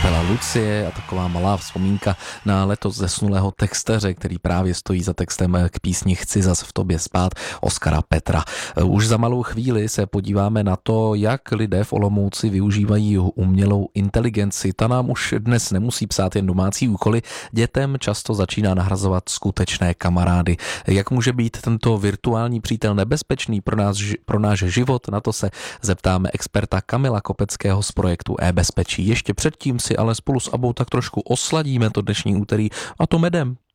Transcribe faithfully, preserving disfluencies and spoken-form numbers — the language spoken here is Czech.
Kapela Lucie a taková malá vzpomínka na letos zesnulého textaře, který právě stojí za textem k písni Chci zas v tobě spát Oskara Petra. Už za malou chvíli se podíváme na to, jak lidé v Olomouci využívají umělou inteligenci. Ta nám už dnes nemusí psát jen domácí úkoly, dětem často začíná nahrazovat skutečné kamarády. Jak může být tento virtuální přítel nebezpečný pro nás, pro náš život? Na to se zeptáme experta Kamila Kopeckého z projektu e-bezpečí. Ještě předtím si ale spolu s Abou tak trošku osladíme to dnešní úterý, a to medem.